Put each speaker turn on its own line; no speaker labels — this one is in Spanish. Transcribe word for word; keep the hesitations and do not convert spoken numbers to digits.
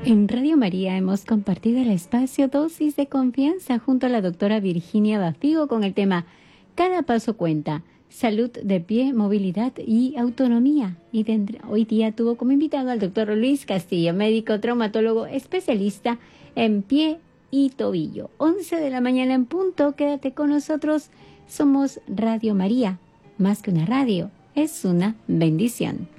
En Radio María hemos compartido el espacio Dosis de Confianza junto a la doctora Virginia Bafigo con el tema Cada paso cuenta, salud de pie, movilidad y autonomía. Y hoy día tuvo como invitado al doctor Luis Castillo, médico traumatólogo especialista en pie y tobillo. once de la mañana en punto, quédate con nosotros. Somos Radio María, más que una radio, es una bendición.